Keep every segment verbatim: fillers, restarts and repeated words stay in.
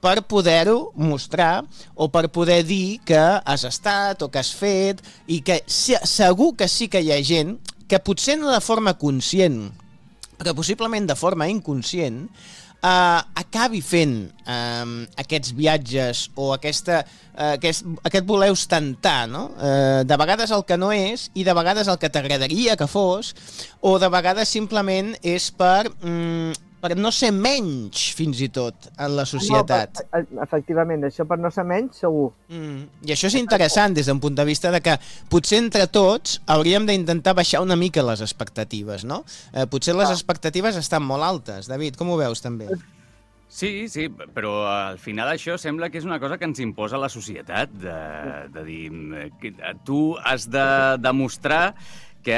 per poder-ho mostrar o per poder dir que has estat o que has fet i que segur que sí que hi ha gent que potser no de forma conscient, però possiblement de forma inconscient, eh, acabi fent eh, aquests viatges o aquesta, eh, aquest, aquest voler ostentar, no? Eh, de vegades el que no és i de vegades el que t'agradaria que fos, o de vegades simplement és per... Mm, per no ser menys, fins i tot, en la societat. No, per, efectivament, això per no ser menys, segur. Mm. I això és interessant des d'un punt de vista de que potser entre tots hauríem d'intentar baixar una mica les expectatives, no? Eh, potser les expectatives estan molt altes. David, com ho veus, també? Sí, sí, però al final això sembla que és una cosa que ens imposa la societat, de, de dir, que tu has de demostrar que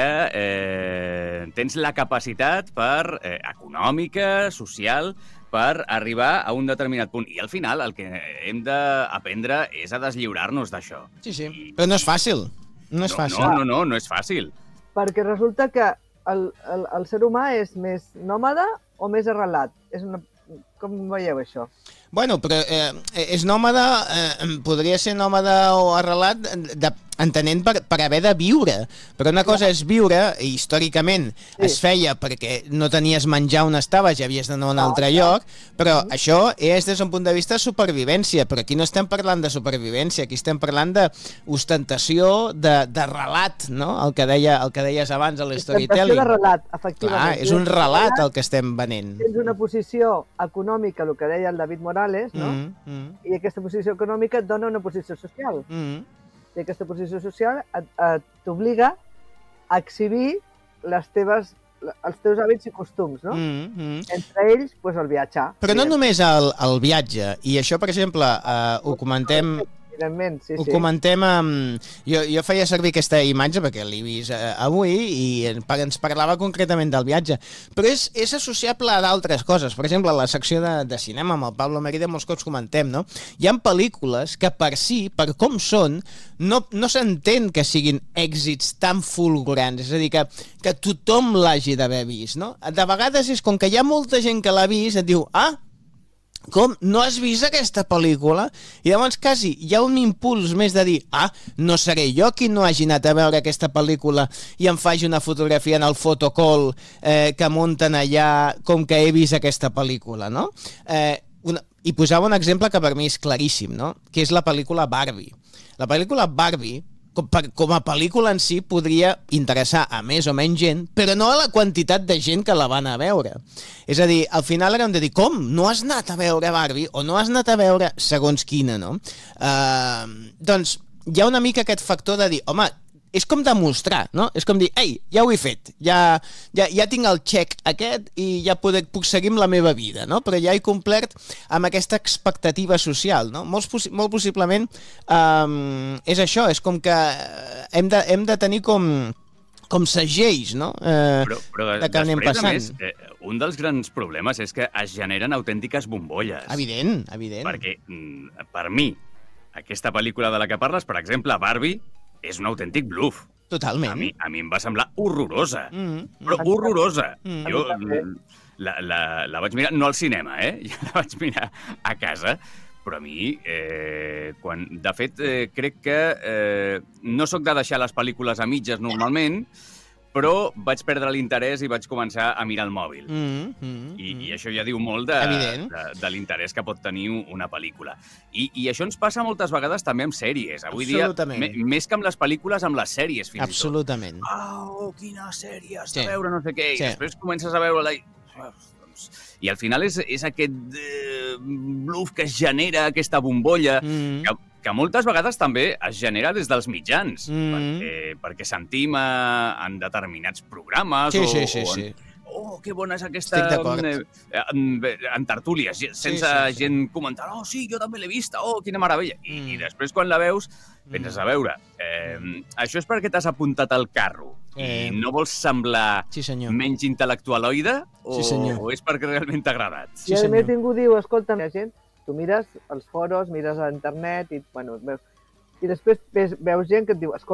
eh, tens la capacitat per eh, econòmica, social, per arribar a un determinat punt. I al final el que hem d'aprendre és a deslliurar-nos d'això. Sí, sí. I, però no és fàcil. No és no, fàcil. No, no, no, no és fàcil. Perquè resulta que el, el, el ser humà és més nòmada o més arrelat? És una... Com veieu això? Bueno, però eh, és nòmada, eh, podria ser nòmada o arrelat, de, entenent per, per haver de viure. Però una cosa és viure, i històricament sí. es feia perquè no tenies menjar on estaves i havies d'anar a un altre ah, lloc, però mm. això és des d'un punt de vista de supervivència, però aquí no estem parlant de supervivència, aquí estem parlant d'ostentació, de, de relat, no? El que, deia, el que deies abans a l'storytelling. Ostentació de relat, efectivament. Clar, és un relat el que estem venent. Tens una posició econòmica, el que deia el David Morales, no? Mm, mm. I aquesta posició econòmica et dona una posició social. Mm. I aquesta posició social t'obliga a exhibir les teves, els teus hàbits i costums, no? Mm, mm. Entre ells, pues, el viatjar. Però no només el, el viatge, i això, per exemple, eh, ho comentem... Evidentment, sí, Ho sí. comentem amb... Jo, jo feia servir aquesta imatge perquè l'he vist eh, avui i ens parlava concretament del viatge. Però és, és associable a d'altres coses. Per exemple, a la secció de, de cinema amb el Pablo Merida molts cops comentem, no? Hi ha pel·lícules que per si, per com són, no, no s'entén que siguin èxits tan fulgurants. És a dir, que, que tothom l'hagi d'haver vist, no? De vegades és com que hi ha molta gent que l'ha vist, et diu, ah, com? No has vist aquesta pel·lícula? I llavors quasi hi ha un impuls més de dir, ah, no seré jo qui no hagi anat a veure aquesta pel·lícula i em faci una fotografia en el photocall eh, que munten allà com que he vist aquesta pel·lícula, no? Eh, una... I posava un exemple que per mi és claríssim, no? Que és la pel·lícula Barbie. La pel·lícula Barbie, com, per, com a pel·lícula en si, podria interessar a més o menys gent, però no a la quantitat de gent que la van a veure. És a dir, al final haurem de dir, com? No has anat a veure Barbie o no has anat a veure segons quina, no? Uh, doncs hi ha una mica aquest factor de dir, home, és com demostrar, no? És com dir, ei, ja ho he fet, ja, ja, ja tinc el xec aquest i ja puc, puc seguir amb la meva vida, no? Però ja he complert amb aquesta expectativa social, no? Molt, molt possiblement um, és això, és com que hem de, hem de tenir com... com segells, no? Eh, però, però de que anem després, passant. a més, eh, un dels grans problemes és que es generen autèntiques bombolles. Evident, evident. Perquè, per mi, aquesta pel·lícula de la que parles, per exemple, Barbie, és un autèntic bluff. Totalment. A mi, a mi em va semblar horrorosa. Mm, però mm. horrorosa. Mm. Jo la, la, la vaig mirar, no al cinema, eh? Jo la vaig mirar a casa, però a mi, eh, quan, de fet, eh, crec que eh, no sóc de deixar les pel·lícules a mitges normalment, però vaig perdre l'interès i vaig començar a mirar el mòbil. Mm, mm, I, mm. I això ja diu molt de, de, de l'interès que pot tenir una pel·lícula. I, I això ens passa moltes vegades també amb sèries. Avui dia, me, més que amb les pel·lícules, amb les sèries, fins Absolutament. i tot. Absolutament. Oh, quina sèrie, has de sí. veure no sé què. I sí. després comences a veure-la i... I al final és, és aquest eh, bluff que es genera, aquesta bombolla, mm. que, que moltes vegades també es genera des dels mitjans, mm. perquè, perquè sentim a, en determinats programes sí, o, sí, sí, o en, sí. oh, que bona és aquesta... Estic d'acord. Eh, en, en tertúlies, sense sí, sí, sí. gent comentant, oh, sí, jo també l'he vista, oh, quina meravella. I, mm. i després, quan la veus, penses, a veure, eh, això és perquè t'has apuntat al carro eh... i no vols semblar sí, menys intel·lectualoide o, sí, o és perquè realment t'ha agradat? Sí, I a més ningú diu, escolta, la gent, tu mires els foros, mires a internet i, bueno, veus, i després veus, veus gent que et diu, escolta,